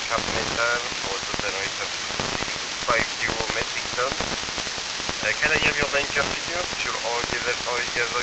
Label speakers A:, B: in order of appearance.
A: scrap metal for a total weight of 625 kilo metric tons. Can I have your bunker figures? Fuel oil, diesel oil, gas